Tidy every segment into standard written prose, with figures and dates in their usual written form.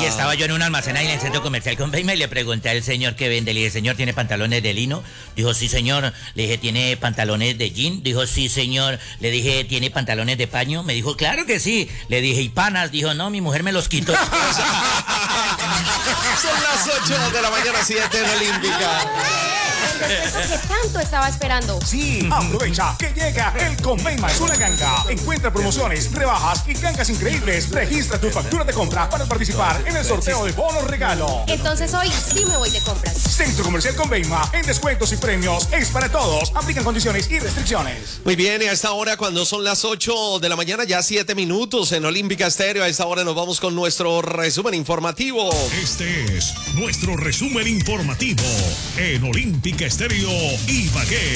Y estaba yo en un almacén ahí en el centro comercial con Beima y le pregunté al señor que vende. Le dije, señor, ¿tiene pantalones de lino? Dijo, sí, señor. Le dije, ¿tiene pantalones de jean? Dijo, sí, señor. Le dije, ¿tiene pantalones de paño? Me dijo, claro que sí. Le dije, ¿y panas? Dijo, no, mi mujer me los quitó. Son las 8 de la mañana, 7 en Olímpica. El descuento que tanto estaba esperando. Sí, aprovecha que llega el Convenma es una ganga. Encuentra promociones, rebajas y gangas increíbles. Registra tu factura de compra para participar en el sorteo de bonos regalo. Entonces hoy sí me voy de compras. Centro Comercial Convenma, en descuentos y premios, es para todos. Aplican condiciones y restricciones. Muy bien, y a esta hora, cuando son las 8 de la mañana, ya 7 minutos en Olímpica Estéreo, a esta hora nos vamos con nuestro resumen informativo. Este es nuestro resumen informativo en Olímpica Estéreo Ibagué.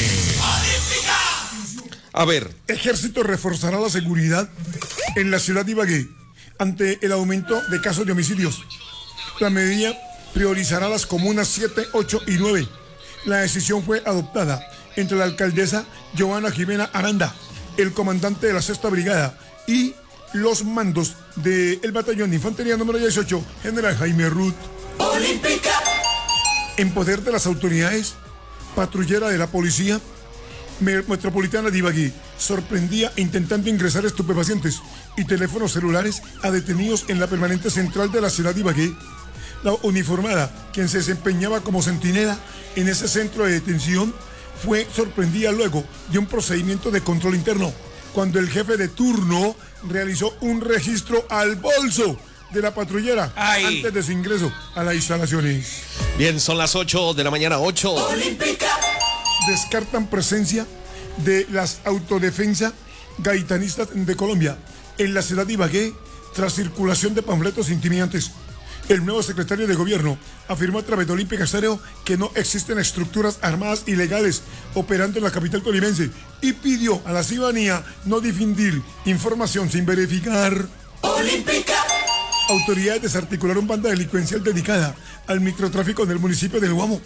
A ver. Ejército reforzará la seguridad en la ciudad de Ibagué ante el aumento de casos de homicidios. La medida priorizará las comunas 7, 8 y 9. La decisión fue adoptada entre la alcaldesa Joana Jimena Aranda, el comandante de la 6ª Brigada y los mandos del batallón de infantería número 18, general Jaime Ruth. Olímpica. En poder de las autoridades, patrullera de la policía metropolitana de Ibagué sorprendía intentando ingresar estupefacientes y teléfonos celulares a detenidos en la permanente central de la ciudad de Ibagué. La uniformada, quien se desempeñaba como centinela en ese centro de detención, fue sorprendida luego de un procedimiento de control interno, cuando el jefe de turno realizó un registro al bolso de la patrullera antes de su ingreso a las instalaciones. Bien, son las 8 de la mañana, 8. Olímpica. Descartan presencia de las autodefensa gaitanistas de Colombia en la ciudad de Ibagué tras circulación de panfletos intimidantes. El nuevo secretario de gobierno afirmó a través de Olímpica Estéreo que no existen estructuras armadas ilegales operando en la capital tolimense y pidió a la ciudadanía no difundir información sin verificar. Olímpica. Autoridades desarticularon banda delincuencial dedicada al microtráfico en el municipio de Guamo.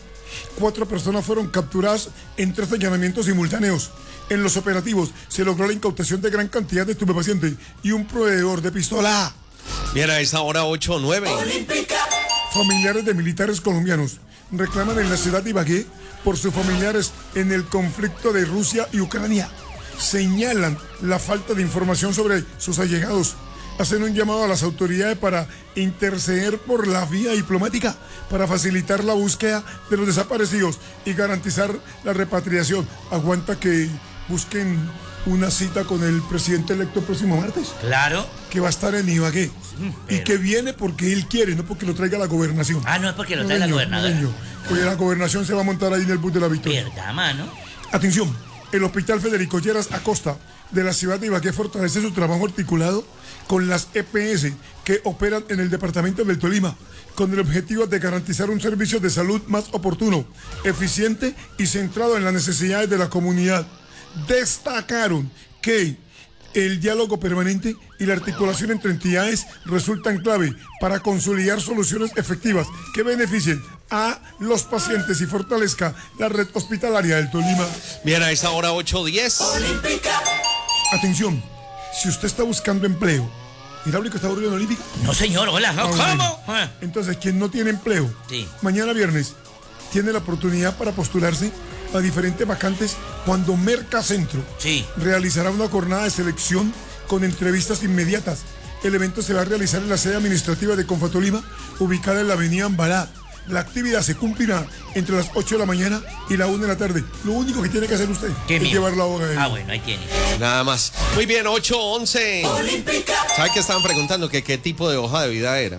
4 personas fueron capturadas en 3 allanamientos simultáneos. En los operativos se logró la incautación de gran cantidad de estupefacientes y un proveedor de pistola. Bien, a esta hora 8:09. Olímpica. Familiares de militares colombianos reclaman en la ciudad de Ibagué por sus familiares en el conflicto de Rusia y Ucrania. Señalan la falta de información sobre sus allegados. Hacen un llamado a las autoridades para interceder por la vía diplomática para facilitar la búsqueda de los desaparecidos y garantizar la repatriación. Aguanta que busquen una cita con el presidente electo el próximo martes. Claro. Que va a estar en Ibagué. Y que viene porque él quiere, no porque lo traiga la gobernación. Ah, no es porque lo traiga la gobernadora. Porque la gobernación se va a montar ahí en el bus de la Victoria. Verdad, mano. Atención, el Hospital Federico Lleras Acosta de la ciudad de Ibagué fortalece su trabajo articulado con las EPS que operan en el departamento del Tolima, con el objetivo de garantizar un servicio de salud más oportuno, eficiente y centrado en las necesidades de la comunidad. Destacaron que el diálogo permanente y la articulación entre entidades resultan clave para consolidar soluciones efectivas que beneficien a los pacientes y fortalezca la red hospitalaria del Tolima. Bien, a esta hora 8:10. Olímpica. Atención, si usted está buscando empleo, ¿Hidráulico está aburrido en Olímpica? No, señor, hola, ¿cómo? Entonces, quien no tiene empleo, sí, mañana viernes tiene la oportunidad para postularse a diferentes vacantes cuando Mercacentro realizará una jornada de selección con entrevistas inmediatas. El evento se va a realizar en la sede administrativa de Confatolima, ubicada en la avenida Ambalá. La actividad se cumplirá entre las 8 de la mañana y la 1 de la tarde. Lo único que tiene que hacer usted es llevar la hoja de él. Ah, bueno, ahí tiene. Nada más. Muy bien, 8:11. Olímpica. ¿Sabes qué estaban preguntando? ¿Qué tipo de hoja de vida era?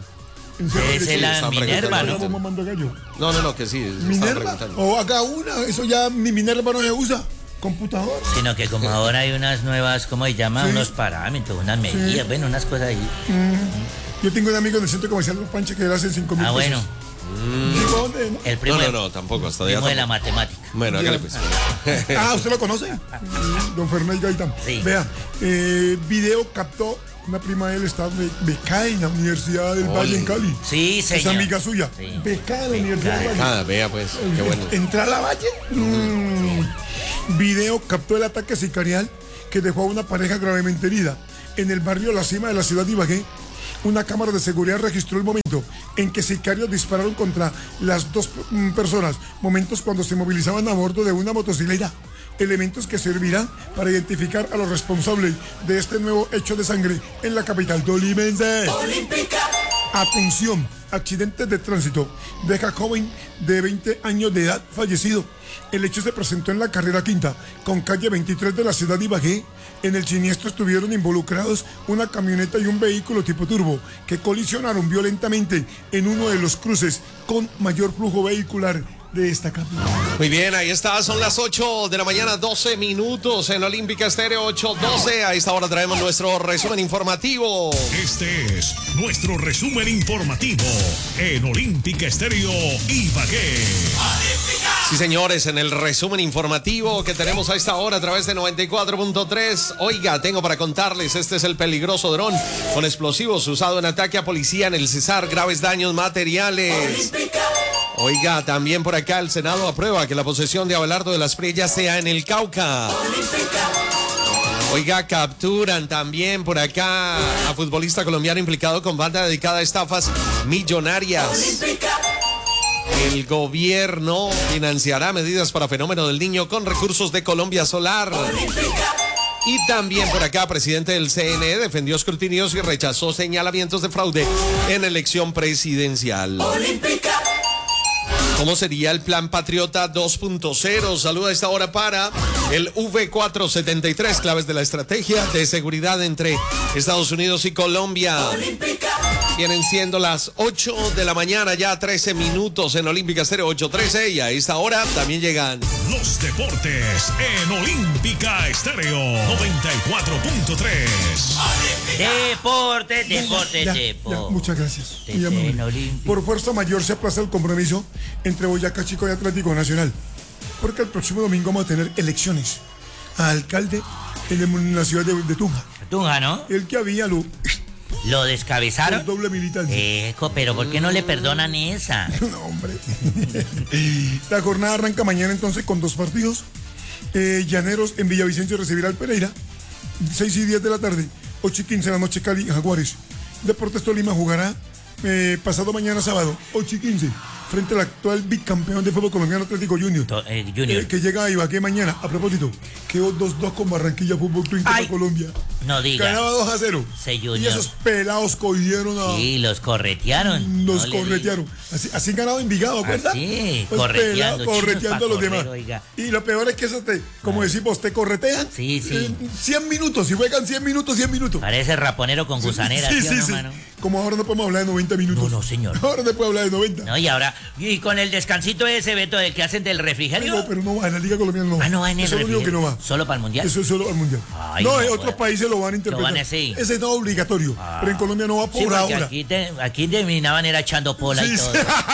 Es la Minerva, ¿no? No, que sí. Minerva. O haga una, eso ya mi Minerva no se usa. Computador. Sino que como ahora hay unas nuevas, ¿cómo se llama? Unos parámetros, unas medidas, bueno, unas cosas ahí. Yo tengo un amigo en el centro comercial de Pancha que le hacen 5.000 pesos. Ah, bueno. ¿Dónde, no? El primo no, tampoco, hasta primo de la matemática. Bueno, hágale pues. ¿Usted lo conoce? Don Fernández Gaitán. Sí. Vea, video captó una prima de él, está becada en la Universidad del Valle en Cali. Sí, señor. Es amiga suya. Sí. Becada en la Universidad del Valle. Vea pues, qué bueno. ¿Entra a la Valle? Video captó el ataque sicarial que dejó a una pareja gravemente herida en el barrio La Cima de la ciudad de Ibagué. Una cámara de seguridad registró el momento en que sicarios dispararon contra las dos personas, momentos cuando se movilizaban a bordo de una motocicleta. Elementos que servirán para identificar a los responsables de este nuevo hecho de sangre en la capital tolimense. Olímpica. Atención, accidentes de tránsito. Deja joven de 20 años de edad fallecido. El hecho se presentó en la carrera quinta, con calle 23 de la ciudad de Ibagué. En el siniestro estuvieron involucrados una camioneta y un vehículo tipo turbo que colisionaron violentamente en uno de los cruces con mayor flujo vehicular de esta capital. Muy bien, ahí está, son las 8 de la mañana, 12 minutos en Olímpica Estéreo 8:12. A esta hora traemos nuestro resumen informativo. Este es nuestro resumen informativo en Olímpica Estéreo Ibagué. Sí, señores, en el resumen informativo que tenemos a esta hora a través de 94.3. Oiga, tengo para contarles, este es el peligroso dron con explosivos usado en ataque a policía en el Cesar, graves daños materiales. Olímpica. Oiga, también por acá el Senado aprueba que la posesión de Abelardo de las Priellas sea en el Cauca. Olímpica. Oiga, capturan también por acá a futbolista colombiano implicado con banda dedicada a estafas millonarias. Olímpica. El gobierno financiará medidas para fenómeno del niño con recursos de Colombia Solar. Olímpica. Y también por acá, presidente del CNE defendió escrutinios y rechazó señalamientos de fraude en elección presidencial. Olímpica. ¿Cómo sería el plan Patriota 2.0? Saluda a esta hora para el V473, claves de la estrategia de seguridad entre Estados Unidos y Colombia. Olímpica. Vienen siendo las 8 de la mañana, ya 13 minutos en Olímpica Estéreo 8:13 y a esta hora también llegan Los deportes en Olímpica Estéreo 94.3. Deporte, deporte, Ya, deporte. muchas gracias. Te Muy amable. en Olímpica. Por fuerza mayor se aplaza el compromiso entre Boyacá Chico y Atlético Nacional, porque el próximo domingo vamos a tener elecciones a alcalde en la ciudad de Tunja. Tunja, ¿no? El que había ¿Lo el descabezaron? doble militancia. Eco, pero ¿por qué no le perdonan esa? No, hombre. La jornada arranca mañana entonces con 2 partidos. Llaneros en Villavicencio recibirá al Pereira, 6:10 de la tarde, 8:15 de la noche Cali Jaguares. Deportes Tolima jugará pasado mañana sábado, 8:15, frente al actual bicampeón de fútbol colombiano Atlético Junior. Junior. Que llega a Ibagué mañana. A propósito, quedó 2-2 con Barranquilla Fútbol Club Ay, de Colombia. No diga. Ganaba 2-0. Sí, Junior. Y esos pelados cogieron a... Sí, los corretearon. Nos No le corretearon. Así ganado Envigado, ¿acuerdas? Así, Pues correteando, pelados, correteando chinos a los pa' demás. correr, oiga. Y lo peor es que eso como decimos, te corretean. Sí, sí. 100 minutos, si juegan 100 minutos, 100 minutos. Parece raponero con gusanera, Sí, ¿sí o sí, no, sí. mano? Como ahora no podemos hablar de 90 minutos. No, señor. Ahora no puede hablar de 90. No, y ahora, y con el descansito ese, Beto, del que hacen del refrigerio. No, pero no va, en la Liga Colombiana no va. Ah, no va en el Eso es lo único refrigerio. que no va. ¿Solo para el Mundial? Eso es solo al Mundial. Ay, no, no, en otros bueno. países lo van a interpretar. Lo van así. Ese no es obligatorio, pero en Colombia no va Sí, por porque ahora. aquí terminaban era echando pola Sí, y sí.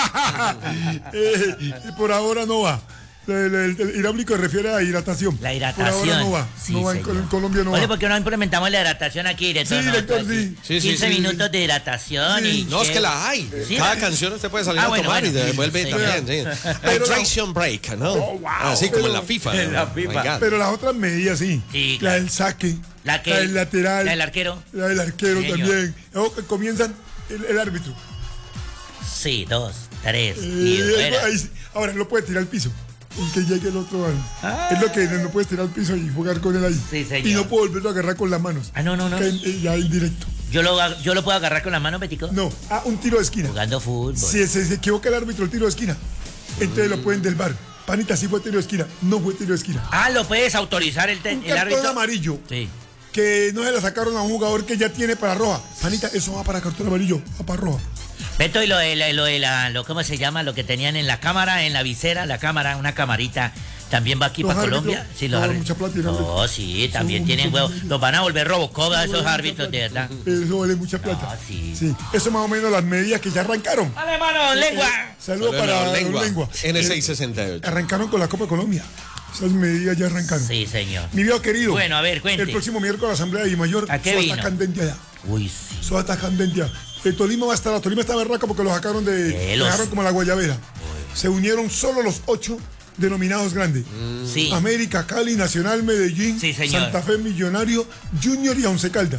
todo. Por ahora no va. El hidráulico se refiere a hidratación. La hidratación. Por ahora no va. Sí, no va señor. en Colombia no Oye, va. ¿por qué no implementamos la hidratación aquí, director? Sí, No, director, aquí. sí. Sí, sí, 15 sí. minutos de hidratación Sí. y... No, es que la hay. Sí, Cada ¿no? canción usted puede salir Ah, a bueno, tomar y bueno. devuelve Sí. también. Sí. Pero Hydration break, ¿no? Oh, wow. Así como en la Pero- FIFA. en la ¿no? FIFA. My God. Pero las otras medidas sí. Sí, La claro. del saque. La que- del lateral. la del arquero. La del arquero Señor. también. Ojo, que comienzan el árbitro. Sí, 2, 3, y fuera. Ahí sí. Ahora no puede tirar al piso. Y que llegue el otro. Es lo que no puedes tirar al piso y jugar con él ahí. Sí, señor. Y no puedo volverlo a agarrar con las manos. Ah, no. Ya en directo. Yo lo puedo agarrar con la mano, Betico. No, un tiro de esquina. Jugando fútbol. Si se equivoca el árbitro el tiro de esquina, entonces lo pueden del bar. Panita, sí fue tiro de esquina. No fue tiro de esquina. Ah, lo puedes autorizar el Un árbitro. cartón amarillo. Sí. Que no se la sacaron a un jugador que ya tiene para roja. Panita, eso va para cartón amarillo, va para roja. Beto, y ¿cómo se llama? Lo que tenían en la cámara, en la visera, la cámara, una camarita, ¿también va aquí Los para árbitros, Colombia? Sí, no, árbitros. mucha plata tiene No, sí, también Son tienen mucho huevos. dinero. Los van a volver Robocop a esos Mucha árbitros, de plata. verdad. Eso vale mucha plata. Ah, sí. Eso más o menos las medidas que ya arrancaron. ¡Dale, mano, lengua! Saludos Saludos para a Lengua. Lengua. N668. Arrancaron con la Copa Colombia. Esas medidas ya arrancaron. Sí, señor. Mi viejo querido. Bueno, a ver, cuente. El próximo miércoles la Asamblea de Mayor. ¿A qué vino? Candente allá. Uy, sí. Suata candente. El Tolima va a estar. La Tolima está berraca porque lo sacaron de. Lo dejaron como la guayabera. Se unieron solo los 8 denominados grandes. Sí. América, Cali, Nacional, Medellín, Sí, señor. Santa Fe, Millonario, Junior y Once Caldas.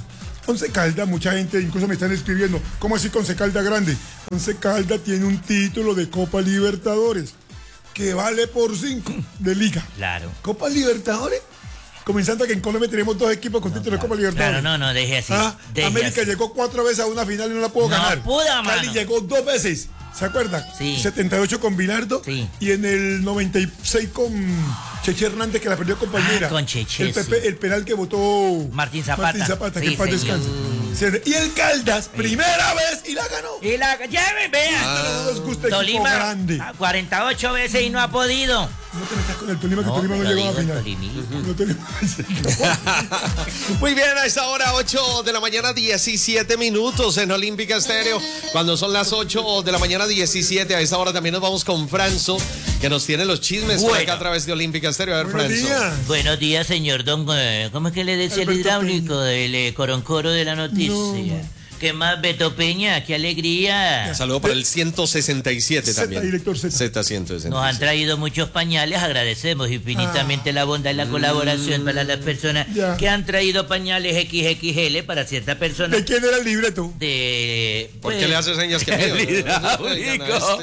Once Caldas, mucha gente incluso me están escribiendo, ¿cómo así con Once Caldas grande? Once Caldas tiene un título de Copa Libertadores que vale por 5 de liga. Claro. Copa Libertadores. Comenzando que en Colombia tenemos 2 equipos con título de Copa Libertadores. Claro, no, deje así. Deje América así. llegó 4 veces a una final y no la pudo ganar. No pudo, mano. Cali llegó 2 veces. ¿Se acuerdan? Sí. 78 con Bilardo. Sí. Y en el 96 con Cheche Hernández, que la perdió con Palmira. Con Cheche, El penal que votó Martín Zapata. que Sí, en paz señor. descanse. Y el Caldas, primera vez y la ganó. Y ya me vea. No nos gusta equipo Tolima, grande. 48 veces y no ha podido. No te metas con el Tolima, que Tolima no pero llegó a la digo final. Tolimita. No Tolima. Muy bien, a esta hora 8 de la mañana 17 minutos en Olímpica Estéreo. Cuando son las 8 de la mañana 17, a esta hora también nos vamos con Franzo, que nos tiene los chismes por acá a través de Olímpica Estéreo. A ver, Buenos Franzo. días. Buenos días, señor Don. ¿Cómo es que le decía el Alberto hidráulico del coroncoro de la noticia? No. ¿Qué más, Beto Peña? ¡Qué alegría! Saludo para el 167 Z, también. director Z. Z167. Nos han traído muchos pañales, agradecemos infinitamente la bondad y la colaboración para las personas Ya. que han traído pañales XXL para cierta persona ¿De quién era el libreto? de... ¿Por pues, qué le hace señas que mío? el hidráulico.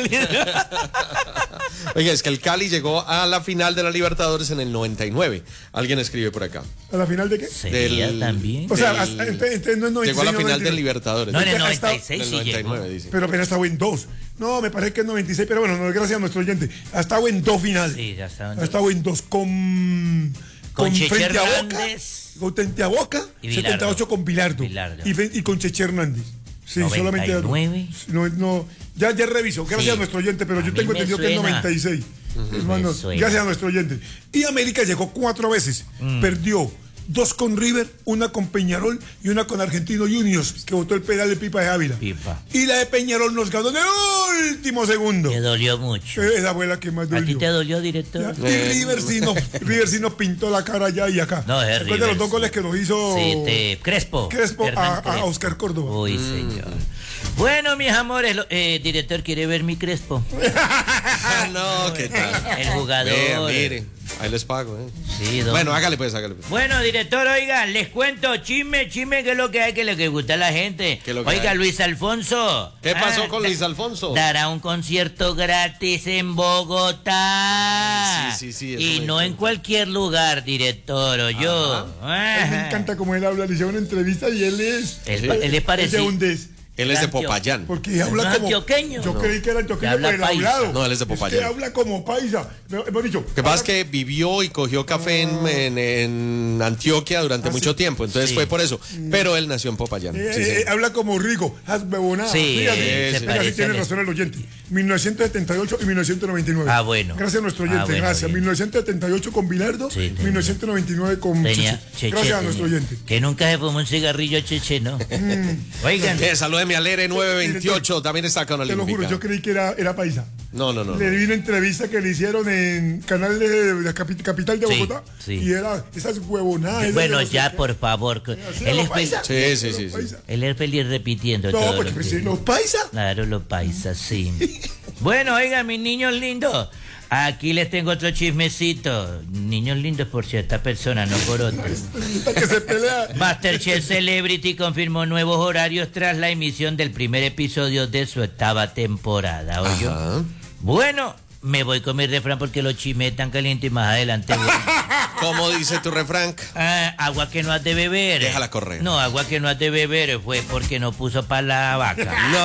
Oiga, es que el Cali llegó a la final de la Libertadores en el 99. Alguien escribe por acá. ¿A la final de qué? ¿Sería Del- también? O sea, Del- entonces no es 96. Llegó a la no, final 99. del Libertadores. No, en el Hasta- 96 del sí 99, llegó. dice. Pero apenas estaba en 2. No, me parece que es 96, pero bueno, no, gracias a nuestro oyente. Ha estado en 2 finales. Sí, ya estaban. Ha estado en 2 con Cheche Frente a Boca. Hernández. Con Frente a Boca. Y Bilardo. 78 con Bilardo. Bilardo. Y con Cheche Hernández. Sí, 99. solamente. No, ya reviso. Gracias Sí. a nuestro oyente, pero A yo mí tengo me entendido que es suena. 96. Hermano, Me suena. gracias a nuestro oyente. Y América llegó 4 veces. Perdió 2 con River, 1 con Peñarol y 1 con Argentino Juniors, que votó el penal de Pipa de Ávila. Pipa. Y la de Peñarol nos ganó en el último segundo. Me dolió mucho. Esa fue la que más ¿A ti dolió. te dolió, director? Y River sí nos pintó la cara allá y acá. No, es Después de River, los 2 sí. goles que nos hizo Sí, Crespo. Hernán a Crespo. Oscar Córdoba. Uy, señor. Bueno, mis amores, director, ¿quiere ver mi Crespo? Ah, no, ¿qué tal? El jugador. Vea, mire, ahí les pago, Sí, don. Bueno, hágale pues. Bueno, director, oigan, les cuento, chisme, que es lo que hay, que le gusta a la gente. ¿Qué es lo que Oiga, hay? Luis Alfonso. ¿Qué pasó con Luis Alfonso? Dará un concierto gratis en Bogotá. Sí, eso Y me no di en cuenta. cualquier lugar, director, o yo. A mí me encanta cómo él habla. Le hicieron una entrevista y él es. Él le parece. Es de Undes. Él es de Antio- Popayán. Porque habla ¿No es como. antioqueño? Yo No. creí que era antioqueño Habla por el paisa. hablado. No, él es de Popayán. Es que habla como paisa. Hemos dicho. Lo que pasa es que vivió y cogió café en Antioquia durante mucho tiempo, entonces Sí. fue por eso. Pero él nació en Popayán. Sí, sí. Habla como Rigo, bebonada. Sí, Fíjate, se venga, parece sí tiene al- razón el oyente. 1978 y 1999. Ah, bueno. Gracias a nuestro oyente, Ah, bueno, gracias. bien. 1978 con Bilardo, Sí, tenía. 1999 con Tenía Cheche. Cheche, Gracias a tenía. nuestro oyente. Que nunca se fumó un cigarrillo Cheche, ¿no? Oigan. Salúdeme al Lere 928, también está con Te lo Olímpica. juro, yo creí que era paisa. No. Le vi una entrevista que le hicieron en canal de la capital de Sí, Bogotá sí. y era esas huevonadas. Bueno, esas de ya, no sé por favor. qué. Así Él los es paisas. Sí. Los paisas. Él es feliz repitiendo No, todo. porque lo pues, que- los paisas. Claro, los paisas, sí. Bueno, oigan, mis niños lindos. Aquí les tengo otro chismecito. Niños lindos por cierta persona, no por otra. Que se pelea. Masterchef Celebrity confirmó nuevos horarios tras la emisión del primer episodio de su 8ª temporada. ¿Oyó? Ajá. Bueno, me voy con mi refrán porque los chismes están calientes y más adelante voy. ¿Cómo dice tu refrán? Agua que no has de beber. Déjala correr. No, agua que no has de beber fue porque no puso para la vaca.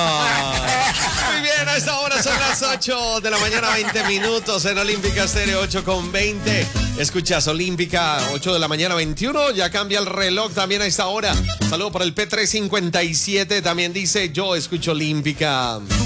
No. Muy bien, a esta hora son las 8 de la mañana, 20 minutos en Olímpica Estéreo 8:20. Escuchas Olímpica, 8 de la mañana, 21. Ya cambia el reloj también a esta hora. Saludo para el P357. También dice: yo escucho Olímpica.